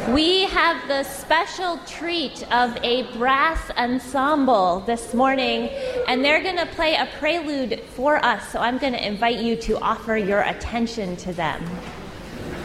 We have the special treat of a brass ensemble this morning, and they're going to play a prelude for us, so I'm going to invite you to offer your attention to them.